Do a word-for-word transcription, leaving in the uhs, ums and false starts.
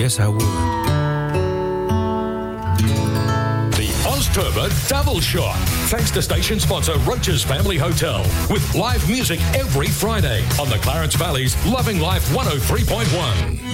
Yes, I would. The Ozturbo Double Shot. Thanks to station sponsor Roach's Family Hotel. With live music every Friday on the Clarence Valley's Loving Life one oh three point one.